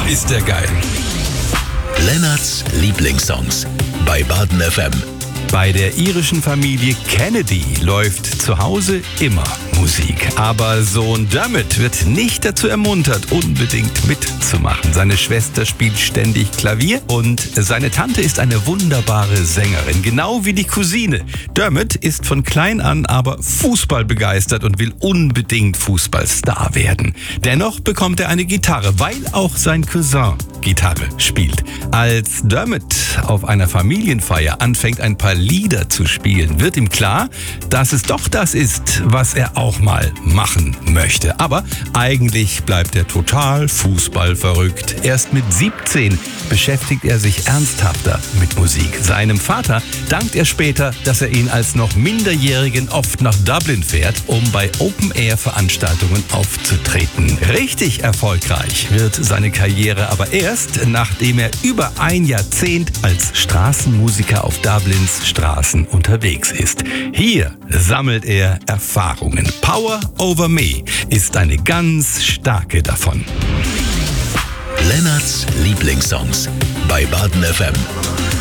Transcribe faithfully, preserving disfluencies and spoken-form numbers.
ist der geil. Lennarts Lieblingssongs bei Baden F M. Bei der irischen Familie Kennedy läuft zu Hause immer Musik. Aber Sohn Dermot wird nicht dazu ermuntert, unbedingt mitzumachen. Seine Schwester spielt ständig Klavier und seine Tante ist eine wunderbare Sängerin, genau wie die Cousine. Dermot ist von klein an aber Fußball begeistert und will unbedingt Fußballstar werden. Dennoch bekommt er eine Gitarre, weil auch sein Cousin Gitarre spielt. Als Dermot auf einer Familienfeier anfängt, ein paar Lieder zu spielen, wird ihm klar, dass es doch das ist, was er auch mal machen möchte. Aber eigentlich bleibt er total fußballverrückt. Erst mit siebzehn beschäftigt er sich ernsthafter mit Musik. Seinem Vater dankt er später, dass er ihn als noch Minderjährigen oft nach Dublin fährt, um bei Open-Air-Veranstaltungen aufzutreten. Richtig erfolgreich wird seine Karriere aber erst, nachdem er über ein Jahrzehnt als Straßenmusiker auf Dublins Straßen unterwegs ist. Hier sammelt er Erfahrungen. Power Over Me ist eine ganz starke davon. Lennarts Lieblingssongs bei Baden F M.